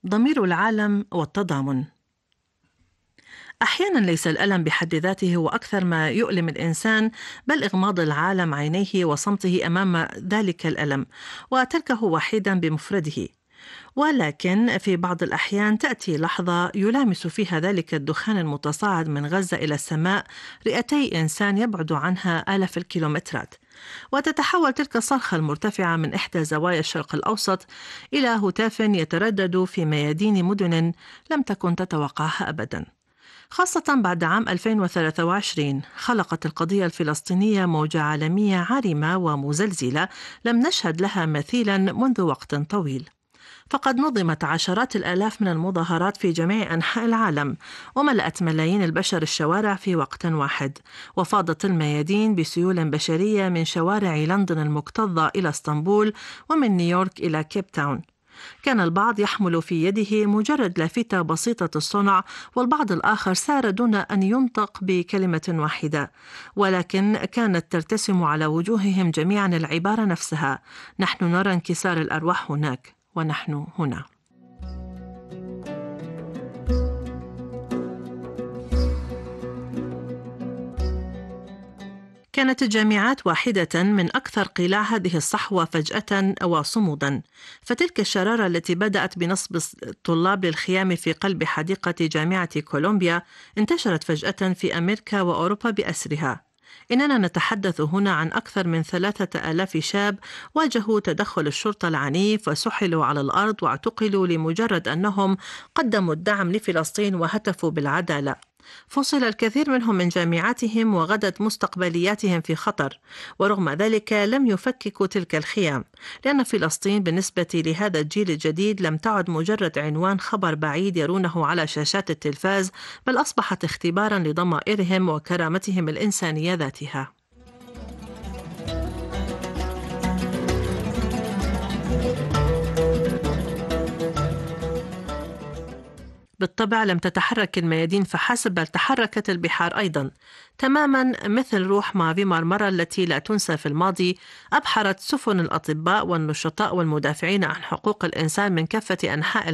ضمير العالم والتضامن. أحيانا ليس الألم بحد ذاته هو أكثر ما يؤلم الإنسان، بل إغماض العالم عينيه وصمته أمام ذلك الألم وتركه وحيدا بمفرده. ولكن في بعض الأحيان تأتي لحظة يلامس فيها ذلك الدخان المتصاعد من غزة إلى السماء رئتي إنسان يبعد عنها آلاف الكيلومترات، وتتحول تلك الصرخة المرتفعة من إحدى زوايا الشرق الأوسط إلى هتاف يتردد في ميادين مدن لم تكن تتوقعها أبدا. خاصة بعد عام 2023 خلقت القضية الفلسطينية موجة عالمية عارمة ومزلزلة لم نشهد لها مثيلا منذ وقت طويل. فقد نظمت عشرات الآلاف من المظاهرات في جميع أنحاء العالم، وملأت ملايين البشر الشوارع في وقت واحد، وفاضت الميادين بسيول بشرية من شوارع لندن المكتظة إلى اسطنبول، ومن نيويورك إلى كيب تاون. كان البعض يحمل في يده مجرد لافتة بسيطة الصنع، والبعض الآخر سار دون أن ينطق بكلمة واحدة، ولكن كانت ترتسم على وجوههم جميعا العبارة نفسها: نحن نرى انكسار الأرواح هناك ونحن هنا. كانت الجامعات واحدة من أكثر قلاع هذه الصحوة فجأة وصمودا، فتلك الشرارة التي بدأت بنصب الطلاب للخيام في قلب حديقة جامعة كولومبيا انتشرت فجأة في أمريكا وأوروبا بأسرها. إننا نتحدث هنا عن أكثر من 3000 شاب واجهوا تدخل الشرطة العنيف وسحلوا على الأرض واعتقلوا لمجرد أنهم قدموا الدعم لفلسطين وهتفوا بالعدالة. فصل الكثير منهم من جامعاتهم وغدت مستقبلياتهم في خطر، ورغم ذلك لم يفككوا تلك الخيام، لأن فلسطين بالنسبة لهذا الجيل الجديد لم تعد مجرد عنوان خبر بعيد يرونه على شاشات التلفاز، بل أصبحت اختبارا لضمائرهم وكرامتهم الإنسانية ذاتها. بالطبع لم تتحرك الميادين فحسب، بل تحركت البحار أيضا، تماما مثل روح مافي مارمارا التي لا تنسى في الماضي. أبحرت سفن الأطباء والنشطاء والمدافعين عن حقوق الإنسان من كافة أنحاء